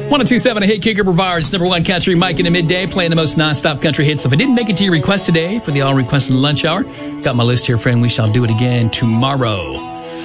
102.7, a hit kicker provides number one country, Mike in the midday, playing the most nonstop country hits. If I didn't make it to your request today for the all requested lunch hour, got my list here, friend. We shall do it again tomorrow.